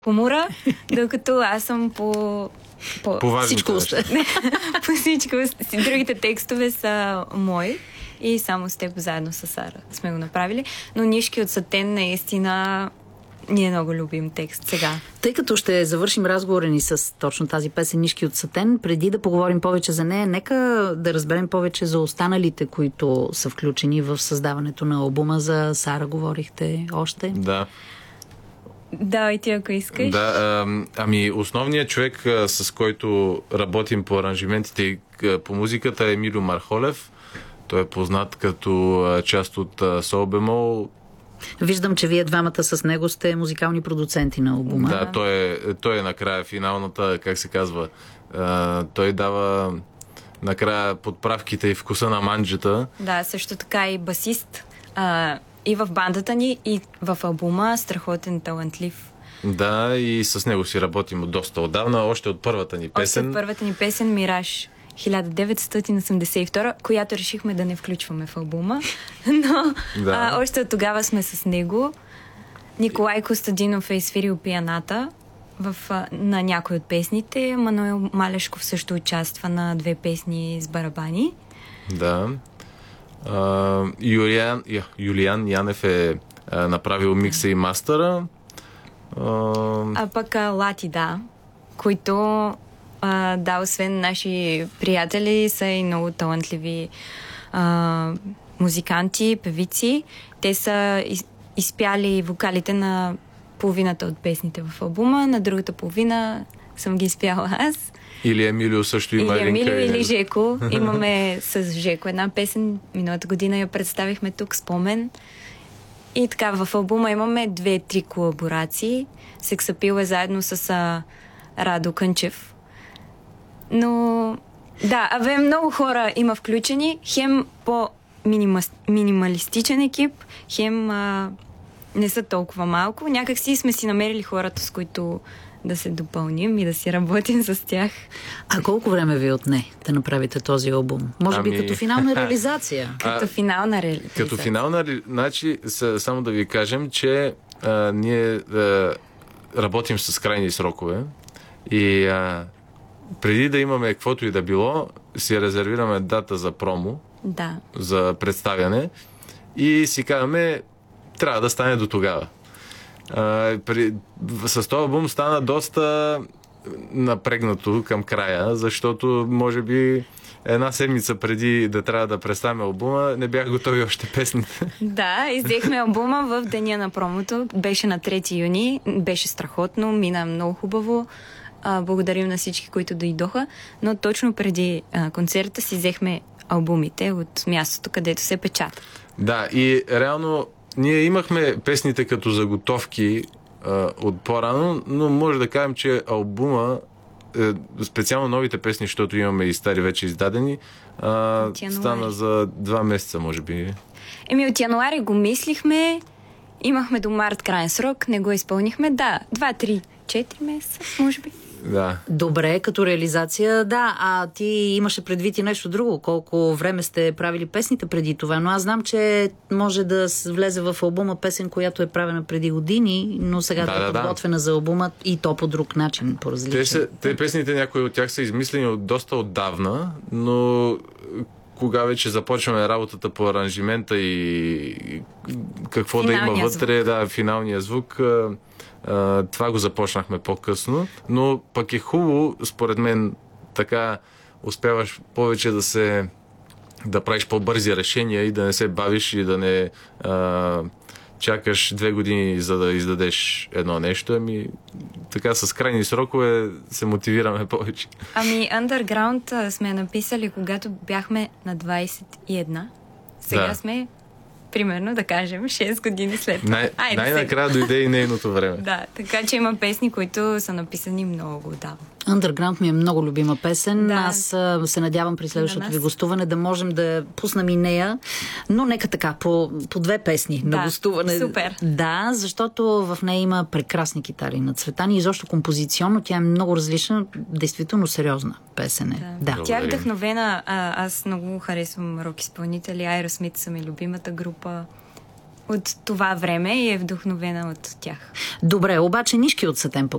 хумора, докато аз съм по всичко по всичко. Другите текстове са мои и само с теб заедно с Сара сме го направили. Но Нишки от сатен наистина ние много любим текст сега. Тъй като ще завършим разговора ни с точно тази песен Нишки от сатен, преди да поговорим повече за нея, нека да разберем повече за останалите, които са включени в създаването на албума. За Сара говорихте още. Да. Да, и ти ако искаш. Да, основният човек, с който работим по аранжиментите и по музиката е Емилио Мархолев. Той е познат като част от Сол Бемол. Виждам, че вие двамата с него сте музикални продуценти на албума. Да, той е накрая финалната, как се казва, той дава накрая подправките и вкуса на манджата. Да, също така и басист. И в бандата ни, и в албума, страхотен, талантлив. Да, и с него си работим от доста отдавна, още от първата ни песен. Още от първата ни песен Мираж 1982, която решихме да не включваме в албума, но да. Още от тогава сме с него. Николай Костадинов е изсвирил пианата на някои от песните. Мануел Малешков също участва на 2 песни с барабани. Да. Юлиан Янев е направил микса и мастера. А пък Лати, да, които освен наши приятели, са и много талантливи музиканти, певици. Те са изпяли вокалите на половината от песните в албума, на другата половина съм ги изпяла аз. Или Емилио също има. Или Емилио, или Жеко. Имаме с Жеко една песен. Миналата година я представихме тук, Спомен. И така, в албума имаме 2-3 колаборации. Сексапил е заедно с Радо Кънчев. Но да, много хора има включени. Хем по-минималистичен екип, хем не са толкова малко. Някак сме си намерили хората, с които да се допълним и да си работим с тях. А колко време ви отне да направите този албум? Може би като финална реализация. Като финална реализация. Като финална, значи, само да ви кажем, че ние работим с крайни срокове и преди да имаме каквото и да било, си резервираме дата за промо, за представяне и си казваме, трябва да стане до тогава. С този албум стана доста напрегнато към края, защото може би една седмица преди да трябва да представим албума, не бях готови още песните. Да, иззехме албума в деня на промото. Беше на 3 юни. Беше страхотно, мина много хубаво. Благодарим на всички, които дойдоха. Но точно преди концерта си взехме албумите от мястото, където се печатат. Да, и реално ние имахме песните като заготовки от по-рано, но може да кажем, че албума, специално новите песни, защото имаме и стари вече издадени, стана за 2 месеца, може би. От януари го мислихме, имахме до март крайен срок, не го изпълнихме. Да, 2, 3, 4 месеца, може би. Да. Добре, като реализация, да. А ти имаше предвид и нещо друго. Колко време сте правили песните преди това? Но аз знам, че може да влезе в албума песен, която е правена преди години, но сега е подготвена за албума и то по друг начин, по различен. Те песните, някои от тях са измислени доста отдавна, но кога вече започваме работата по аранжимента и какво да има вътре, финалния звук, това го започнахме по-късно, но пък е хубаво, според мен, така успяваш повече да правиш по-бързи решения и да не се бавиш и да не чакаш 2 години, за да издадеш едно нещо. Така с крайни срокове се мотивираме повече. Underground сме написали, когато бяхме на 21. Сега сме примерно, да кажем, 6 години след това. Най-накрая дойде и нейното време. Да, така че има песни, които са написани много отдавна. Underground ми е много любима песен. Да. Аз се надявам при следващото ви гостуване да можем да пуснем и нея. Но нека така, по 2 песни на гостуване. Супер. Да, защото в нея има прекрасни китари на Цветани. Изобщо композиционно тя е много различна, действително сериозна песен е. Да. Тя е вдъхновена. Аз много харесвам рок-изпълнители. Aerosmith са ми любимата група от това време и е вдъхновена от тях. Добре, обаче Нишки от сатен